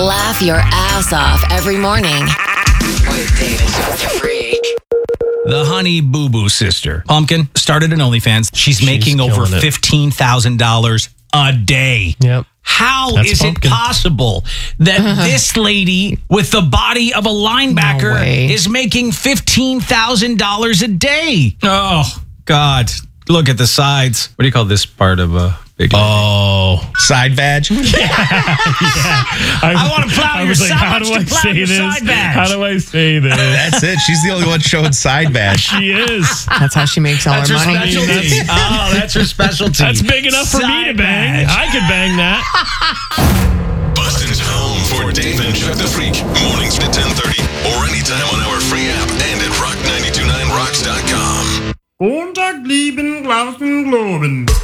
Laugh your ass off every morning with Dave and Dr. Freak. The Honey Boo Boo sister, Pumpkin, started an OnlyFans. She's making over killing it. $15,000 a day. Yep. How That's is Pumpkin. it possible that this lady with the body of a linebacker way. is making $15,000 a day? Oh, God. Look at the sides. What do you call this part of a big lady? Oh. Side vag. I want to plow I your was like, how side. do I say this? How do I say this? That's it. She's the only one showing side vag. She is. That's how she makes all That's her her money. specialty. Oh, that's her specialty. That's big enough for me to Side bang. badge. I could bang that. Boston's home for Dave and Chuck the Freak. Mornings at 10:30 or anytime on our free app and at rock929rocks.com. Montag, lieben, Glauben, Globen.